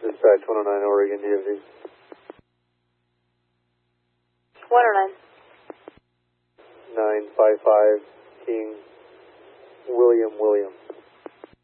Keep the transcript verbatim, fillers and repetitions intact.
Dispatch one oh nine Oregon, D F D. one oh nine. nine five five King William William.